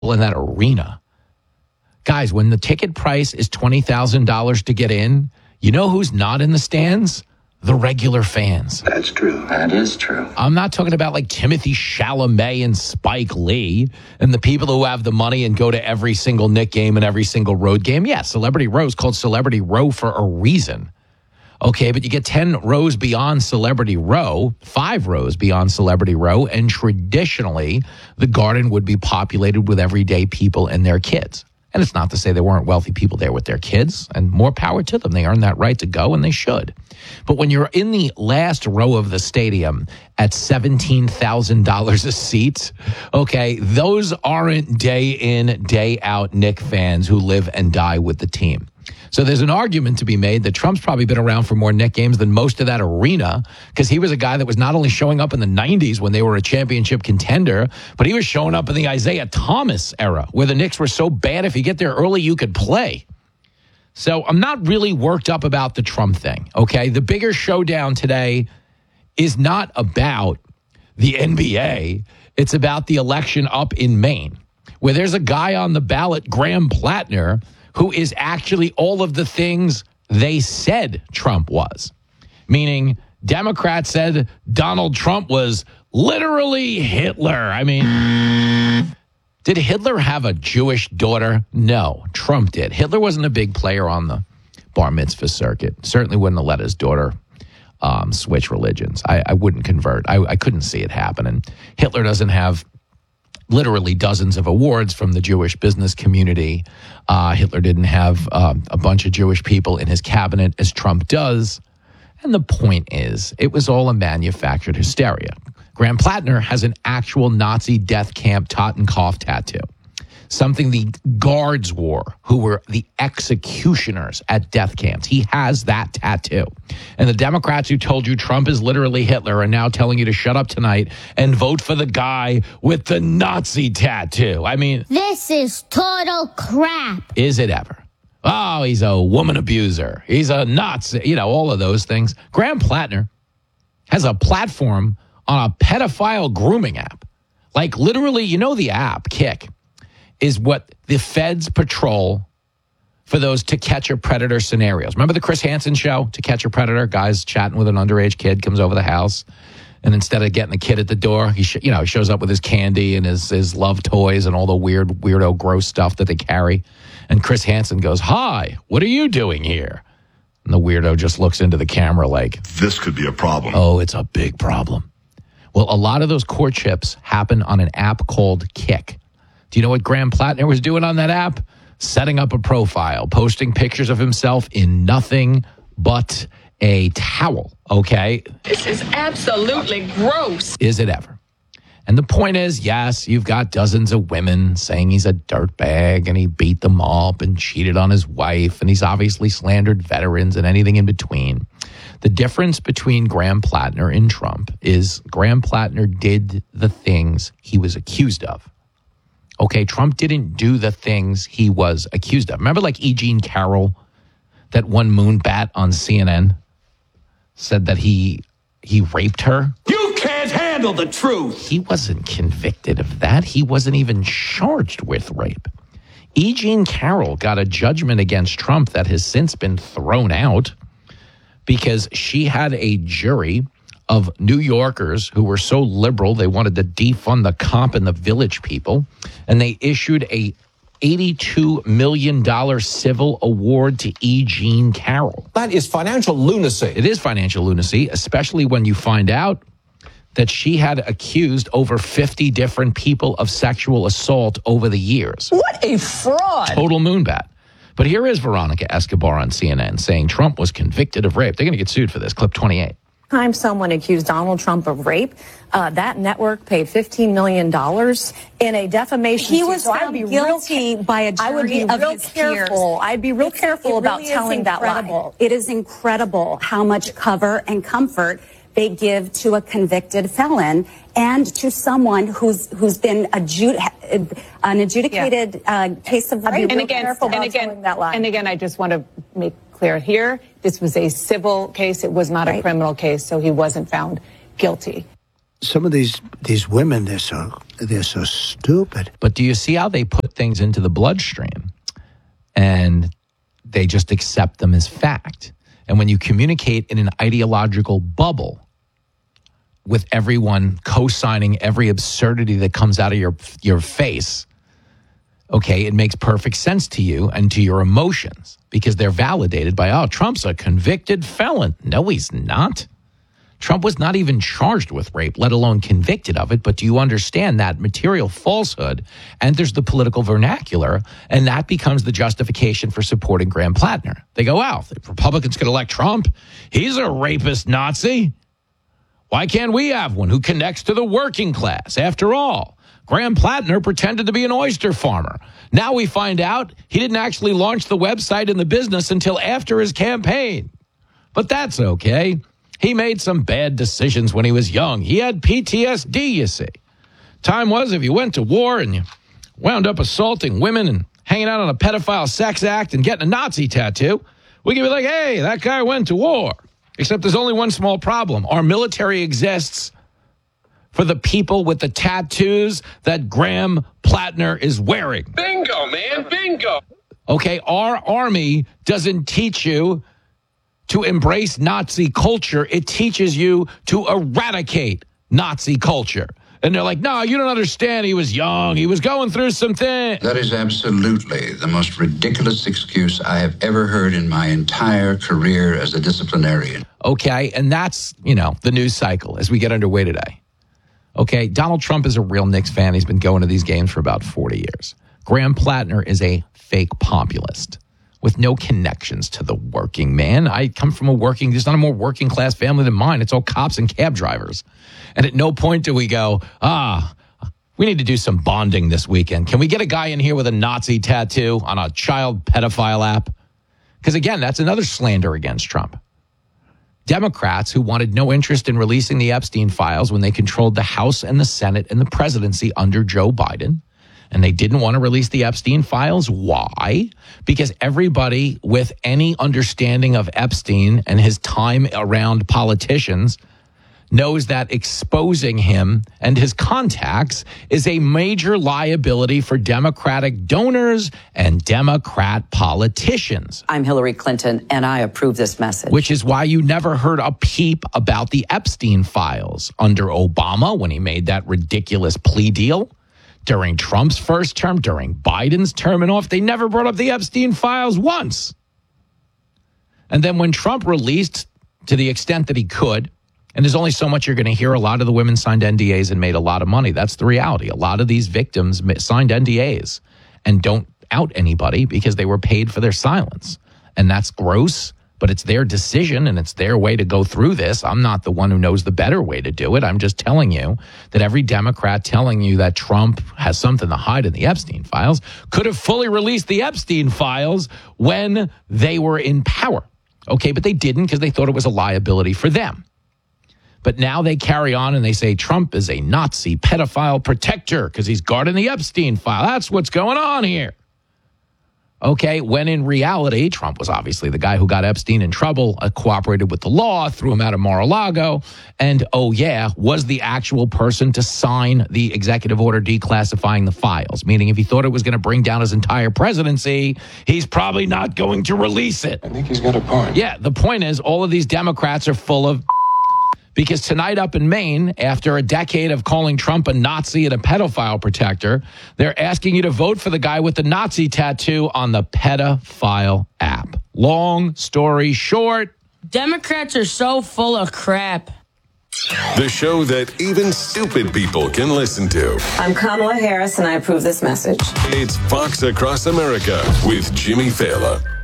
in that arena. Guys, when the ticket price is $20,000 to get in, you know who's not in the stands? The regular fans. That's true. That is true. I'm not talking about like Timothy Chalamet and Spike Lee and the people who have the money and go to every single Knick game and every single road game. Yeah, Celebrity Row is called Celebrity Row for a reason. Okay, but you get 10 rows beyond Celebrity Row, 5 rows beyond Celebrity Row, and traditionally the Garden would be populated with everyday people and their kids. And it's not to say there weren't wealthy people there with their kids, and more power to them. They earn that right to go, and they should. But when you're in the last row of the stadium at $17,000 a seat, okay, those aren't day in, day out Knick fans who live and die with the team. So there's an argument to be made that Trump's probably been around for more Knick games than most of that arena, because he was a guy that was not only showing up in the 90s when they were a championship contender, but he was showing up in the Isaiah Thomas era, where the Knicks were so bad if you get there early, you could play. So I'm not really worked up about the Trump thing, okay? The bigger showdown today is not about the NBA. It's about the election up in Maine, where there's a guy on the ballot, Graham Plattner, who is actually all of the things they said Trump was. Meaning, Democrats said Donald Trump was literally Hitler. I mean, did Hitler have a Jewish daughter? No, Trump did. Hitler wasn't a big player on the bar mitzvah circuit. Certainly wouldn't have let his daughter switch religions. I wouldn't convert. I couldn't see it happening. Hitler doesn't have literally dozens of awards from the Jewish business community. Hitler didn't have a bunch of Jewish people in his cabinet as Trump does. And the point is, it was all a manufactured hysteria. Graham Plattner has an actual Nazi death camp Totenkopf tattoo. Something the guards wore, who were the executioners at death camps. He has that tattoo. And the Democrats who told you Trump is literally Hitler are now telling you to shut up tonight and vote for the guy with the Nazi tattoo. I mean, this is total crap. Is it ever? Oh, he's a woman abuser. He's a Nazi. You know, all of those things. Graham Plattner has a platform on a pedophile grooming app. Like literally, you know, the app, Kick, is what the feds patrol for those To Catch a Predator scenarios. Remember the Chris Hansen show, To Catch a Predator? Guy's chatting with an underage kid, comes over the house, and instead of getting the kid at the door, he shows up with his candy and his love toys and all the weirdo, gross stuff that they carry. And Chris Hansen goes, "Hi, what are you doing here?" And the weirdo just looks into the camera like, "This could be a problem." Oh, it's a big problem. Well, a lot of those courtships happen on an app called Kick. Do you know what Graham Plattner was doing on that app? Setting up a profile, posting pictures of himself in nothing but a towel, okay? This is absolutely gross. Is it ever? And the point is, yes, you've got dozens of women saying he's a dirtbag and he beat them up and cheated on his wife and he's obviously slandered veterans and anything in between. The difference between Graham Plattner and Trump is Graham Plattner did the things he was accused of. Okay, Trump didn't do the things he was accused of. Remember like E. Jean Carroll, that one moonbat on CNN, said that he raped her? You can't handle the truth. He wasn't convicted of that. He wasn't even charged with rape. E. Jean Carroll got a judgment against Trump that has since been thrown out because she had a jury of New Yorkers who were so liberal they wanted to defund the comp and the Village People, and they issued a $82 million civil award to E. Jean Carroll. That is financial lunacy. It is financial lunacy, especially when you find out that she had accused over 50 different people of sexual assault over the years. What a fraud. Total moonbat. But here is Veronica Escobar on CNN saying Trump was convicted of rape. They're going to get sued for this. Clip 28. Time someone accused Donald Trump of rape, that network paid $15 million in a defamation. He was found guilty by a jury of his peers. I'd be real careful about telling that lie. It is incredible how much cover and comfort they give to a convicted felon and to someone who's been an adjudicated case of rape. And again, I just want to make clear here, this was a civil case. It was not a criminal case, so he wasn't found guilty. Some of these women, they're They're so stupid. But do you see how they put things into the bloodstream and they just accept them as fact? And when you communicate in an ideological bubble with everyone co-signing every absurdity that comes out of your face, okay, it makes perfect sense to you and to your emotions because they're validated by, oh, Trump's a convicted felon. No, he's not. Trump was not even charged with rape, let alone convicted of it. But do you understand that material falsehood enters the political vernacular, and that becomes the justification for supporting Graham Plattner? They go, wow, if Republicans could elect Trump, he's a rapist Nazi. Why can't we have one who connects to the working class? After all, Graham Plattner pretended to be an oyster farmer. Now we find out he didn't actually launch the website in the business until after his campaign. But that's okay. He made some bad decisions when he was young. He had PTSD, you see. Time was if you went to war and you wound up assaulting women and hanging out on a pedophile sex act and getting a Nazi tattoo, we could be like, hey, that guy went to war. Except there's only one small problem. Our military exists for the people with the tattoos that Graham Plattner is wearing. Bingo, man, bingo. Okay, our army doesn't teach you to embrace Nazi culture. It teaches you to eradicate Nazi culture. And they're like, no, you don't understand. He was young. He was going through some things. That is absolutely the most ridiculous excuse I have ever heard in my entire career as a disciplinarian. Okay, and that's, the news cycle as we get underway today. Okay, Donald Trump is a real Knicks fan. He's been going to these games for about 40 years. Graham Plattner is a fake populist with no connections to the working man. I come from there's not a more working class family than mine. It's all cops and cab drivers. And at no point do we go, we need to do some bonding this weekend. Can we get a guy in here with a Nazi tattoo on a child pedophile app? Because again, that's another slander against Trump. Democrats who wanted no interest in releasing the Epstein files when they controlled the House and the Senate and the presidency under Joe Biden. And they didn't want to release the Epstein files. Why? Because everybody with any understanding of Epstein and his time around politicians knows that exposing him and his contacts is a major liability for Democratic donors and Democrat politicians. I'm Hillary Clinton, and I approve this message. Which is why you never heard a peep about the Epstein files under Obama when he made that ridiculous plea deal. During Trump's first term, during Biden's term and off, they never brought up the Epstein files once. And then when Trump released, to the extent that he could, and there's only so much you're going to hear, a lot of the women signed NDAs and made a lot of money. That's the reality. A lot of these victims signed NDAs and don't out anybody because they were paid for their silence. And that's gross. But it's their decision and it's their way to go through this. I'm not the one who knows the better way to do it. I'm just telling you that every Democrat telling you that Trump has something to hide in the Epstein files could have fully released the Epstein files when they were in power. Okay, but they didn't because they thought it was a liability for them. But now they carry on and they say Trump is a Nazi pedophile protector because he's guarding the Epstein file. That's what's going on here. Okay, when in reality, Trump was obviously the guy who got Epstein in trouble, cooperated with the law, threw him out of Mar-a-Lago, and, was the actual person to sign the executive order declassifying the files. Meaning if he thought it was going to bring down his entire presidency, he's probably not going to release it. I think he's got a point. Yeah, the point is all of these Democrats are full of... Because tonight up in Maine, after a decade of calling Trump a Nazi and a pedophile protector, they're asking you to vote for the guy with the Nazi tattoo on the pedophile app. Long story short, Democrats are so full of crap. The show that even stupid people can listen to. I'm Kamala Harris, and I approve this message. It's Fox Across America with Jimmy Fallon.